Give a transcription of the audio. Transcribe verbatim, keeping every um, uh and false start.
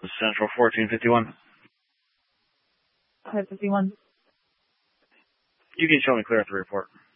Central fourteen fifty-one. five fifty-one. You can show me clear at the report.